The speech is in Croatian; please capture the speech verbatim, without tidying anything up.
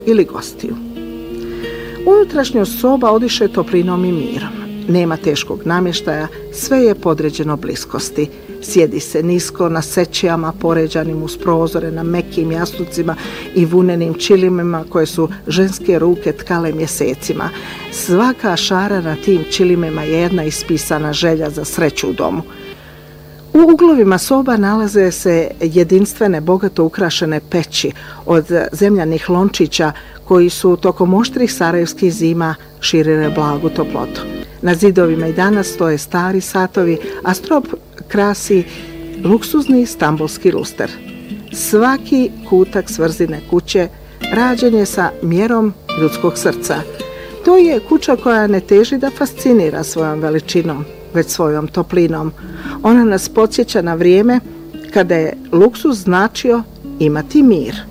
ili gostiju. Unutrašnjost soba odiše toplinom i mirom. Nema teškog namještaja, sve je podređeno bliskosti. Sjedi se nisko na sečijama poređanim uz prozore, na mekim jastucima i vunenim čilimima koje su ženske ruke tkale mjesecima. Svaka šara na tim čilimima je jedna ispisana želja za sreću u domu. U uglovima soba nalaze se jedinstvene, bogato ukrašene peći od zemljanih lončića koji su tokom oštrih sarajevskih zima širile blagu toplotu. Na zidovima i danas stoje stari satovi, a strop krasi luksuzni stambulski luster. Svaki kutak svrzine kuće rađen je sa mjerom ljudskog srca. To je kuća koja ne teži da fascinira svojom veličinom, već svojom toplinom. Ona nas podsjeća na vrijeme kada je luksuz značio imati mir.